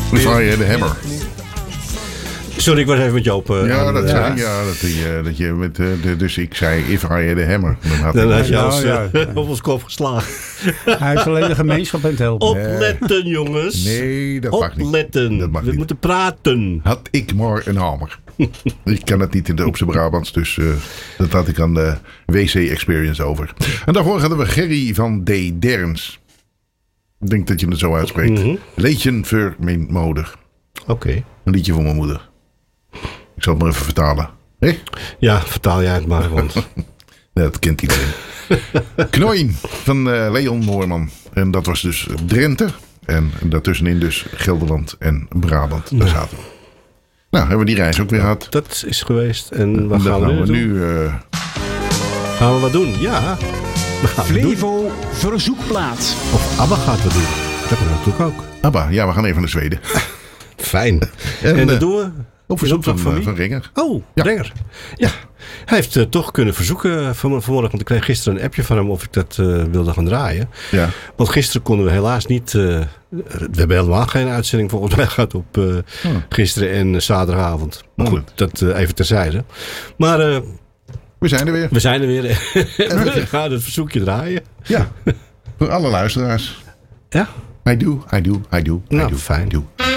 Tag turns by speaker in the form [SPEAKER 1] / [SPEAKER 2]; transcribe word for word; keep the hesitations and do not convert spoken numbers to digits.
[SPEAKER 1] If I had a hammer.
[SPEAKER 2] Sorry, ik was even met Joop. Uh,
[SPEAKER 1] ja,
[SPEAKER 2] aan,
[SPEAKER 1] dat
[SPEAKER 2] uh,
[SPEAKER 1] zei, ja, dat, uh, dat je met, uh, de, dus ik zei if I had a hammer. Dan had,
[SPEAKER 2] dan had je
[SPEAKER 3] Ja,
[SPEAKER 2] ons,
[SPEAKER 3] ja,
[SPEAKER 2] uh,
[SPEAKER 3] ja.
[SPEAKER 2] op ons kop geslagen.
[SPEAKER 3] Hij is alleen de gemeenschap aan het helpen.
[SPEAKER 2] Opletten, jongens.
[SPEAKER 1] Nee, dat mag niet.
[SPEAKER 2] Opletten.
[SPEAKER 1] Dat mag
[SPEAKER 2] We
[SPEAKER 1] niet.
[SPEAKER 2] moeten praten.
[SPEAKER 1] Had ik maar een hamer. Ik kan het niet in de op zijn Brabants, dus uh, dat had ik aan de W C-experience over. En daarvoor hadden we Gerry van D. Derns. Ik denk dat je het zo uitspreekt.
[SPEAKER 2] Mm-hmm.
[SPEAKER 1] Leedjen voor mijn moeder.
[SPEAKER 2] Oké. Okay.
[SPEAKER 1] Een liedje voor mijn moeder. Ik zal het maar even vertalen. Hé?
[SPEAKER 2] Ja, vertaal jij het maar, want...
[SPEAKER 1] Nee, dat kent iedereen. Knoin van uh, Leon Noorman. En dat was dus Drenthe. En daartussenin dus Gelderland en Brabant. Daar zaten we. Nou, hebben we die reis ook weer gehad.
[SPEAKER 2] Dat is geweest. En wat
[SPEAKER 1] dat
[SPEAKER 2] gaan we,
[SPEAKER 1] we
[SPEAKER 2] nu
[SPEAKER 1] nu... Uh...
[SPEAKER 2] Gaan we wat doen? Ja. We gaan
[SPEAKER 4] Flevo verzoekplaat.
[SPEAKER 2] Of ABBA gaat we doen. Dat hebben we natuurlijk ook.
[SPEAKER 1] ABBA, ja, we gaan even naar Zweden.
[SPEAKER 2] Fijn. En,
[SPEAKER 1] en
[SPEAKER 2] dat
[SPEAKER 1] uh,
[SPEAKER 2] doen we...
[SPEAKER 1] Op verzoek van,
[SPEAKER 2] van,
[SPEAKER 1] van, van Renger.
[SPEAKER 2] Oh, ja. Renger. Ja. Hij heeft uh, toch kunnen verzoeken van, vanmorgen. Want ik kreeg gisteren een appje van hem of ik dat uh, wilde gaan draaien.
[SPEAKER 1] Ja.
[SPEAKER 2] Want gisteren konden we helaas niet... Uh, we hebben helemaal geen uitzending volgens mij gehad op uh, oh. gisteren en uh, zaterdagavond. Maar goed, dat uh, even terzijde. Maar... Uh,
[SPEAKER 1] we zijn er weer.
[SPEAKER 2] We zijn er weer. En we gaan het verzoekje draaien.
[SPEAKER 1] Ja. Voor alle luisteraars.
[SPEAKER 2] Ja.
[SPEAKER 1] I do, I do, I do,
[SPEAKER 2] nou,
[SPEAKER 1] I do.
[SPEAKER 2] Fijn.
[SPEAKER 1] I do.